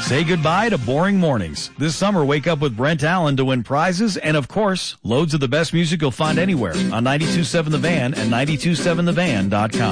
Say goodbye to boring mornings. This summer, wake up with Brent Allen to win prizes and, of course, loads of the best music you'll find anywhere on 92.7 The Van and 92.7thevan.com.